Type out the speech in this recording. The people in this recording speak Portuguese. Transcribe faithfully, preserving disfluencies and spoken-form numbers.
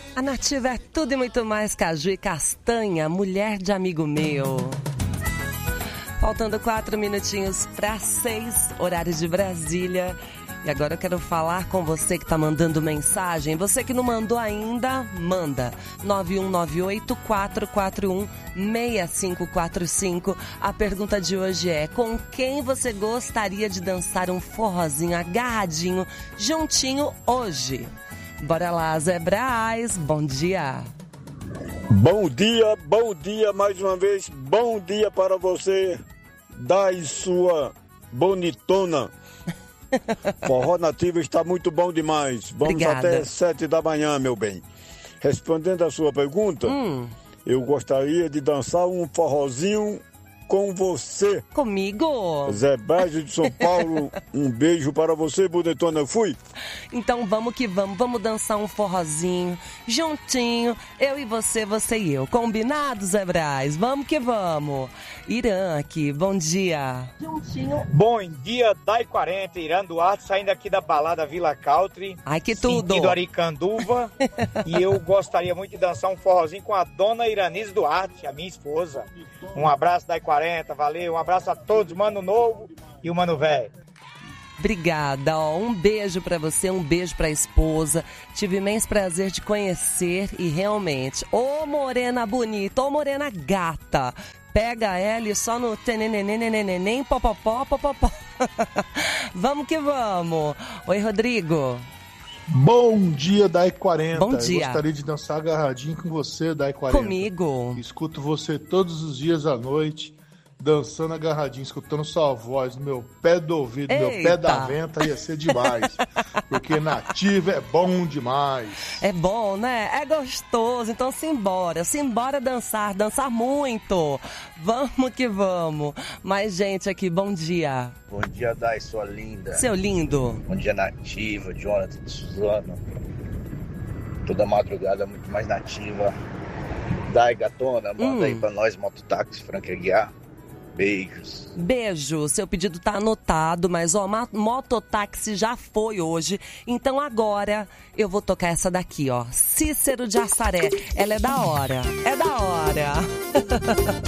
A Nativa é tudo e muito mais, caju e castanha, mulher de amigo meu. Faltando quatro minutinhos para seis, horário de Brasília. E agora eu quero falar com você que está mandando mensagem. Você que não mandou ainda, manda. nove um nove oito, quatro quatro um, seis cinco quatro cinco. A pergunta de hoje é: com quem você gostaria de dançar um forrozinho agarradinho, juntinho hoje? Bora lá, Zé Braz, bom dia. Bom dia, bom dia mais uma vez. Bom dia para você, Dai sua bonitona. Forró Nativa está muito bom demais. Vamos Obrigada. Até sete da manhã, meu bem. Respondendo a sua pergunta, hum. eu gostaria de dançar um forrozinho com você. Comigo? Zé Braz de São Paulo, um beijo para você, bonitona. Eu fui. Então vamos que vamos, vamos dançar um forrozinho, juntinho, eu e você, você e eu. Combinado, Zé Braz? Vamos que vamos. Irã aqui, bom dia. Juntinho. Bom dia, Dai quarenta, Irã Duarte, saindo aqui da balada Vila Country. Ai, que tudo. Sentido Aricanduva. E eu gostaria muito de dançar um forrozinho com a dona Iranise Duarte, a minha esposa. Um abraço, Dai quarenta, valeu. Um abraço a todos, Mano Novo e o Mano Velho. Obrigada, ó, um beijo pra você, um beijo pra esposa. Tive imenso prazer de conhecer e realmente, ô morena bonita, ô morena gata. Pega ela e só no tenenenenenenenen, popopó, popopó. Vamos que vamos. Oi, Rodrigo. Bom dia, Dai quarenta. Bom dia. Eu gostaria de dançar agarradinho com você, Dai quarenta. Comigo. Escuto você todos os dias à noite, dançando agarradinho, escutando sua voz no meu pé do ouvido, no meu pé da venta, ia ser demais. Porque Nativa é bom demais. É bom, né? É gostoso. Então simbora, simbora dançar, dançar muito. Vamos que vamos. Mais gente aqui, bom dia. Bom dia, Dai, sua linda. Seu lindo. Bom dia, Nativa, Jonathan, Suzano. Toda madrugada muito mais nativa. Dai, gatona, manda hum. aí pra nós, mototáxi, Frank Aguiar. Beijos. Beijo. Seu pedido tá anotado, mas ó, mototáxi já foi hoje. Então agora eu vou tocar essa daqui, ó. Cícero de Assaré. Ela é da hora. É da hora.